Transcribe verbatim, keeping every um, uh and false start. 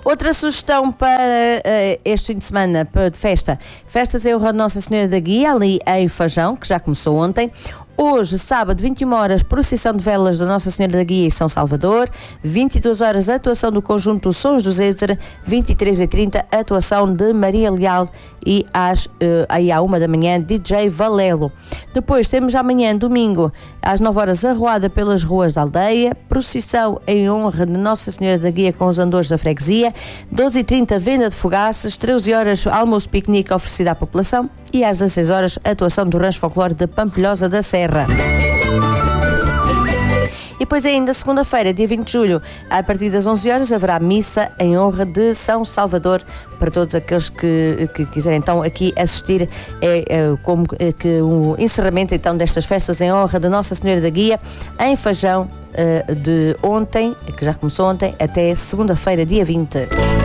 Outra sugestão para uh, este fim de semana de festa, festas em honra de Nossa Senhora da Guia, ali em Fajão, que já começou ontem. Hoje, sábado, vinte e uma horas, procissão de velas da Nossa Senhora da Guia e São Salvador. vinte e duas horas, atuação do conjunto Sons do Zézer. vinte e três e trinta, atuação de Maria Leal. E às, uh, aí à uma da manhã, D J Valelo. Depois temos amanhã, domingo, às nove horas, arruada pelas ruas da aldeia. Procissão em honra de Nossa Senhora da Guia com os andores da freguesia. doze e trinta, venda de fogaças. treze horas, almoço piquenique oferecido à população. E às dezasseis horas, atuação do Rancho Folclore de Pampilhosa da Serra. E depois ainda segunda-feira, dia vinte de julho, a partir das onze horas, haverá missa em honra de São Salvador, para todos aqueles que, que quiserem então aqui assistir, é, é, como é, que o encerramento então destas festas em honra de Nossa Senhora da Guia em Fajão, é, de ontem, que já começou ontem, até segunda-feira, dia vinte.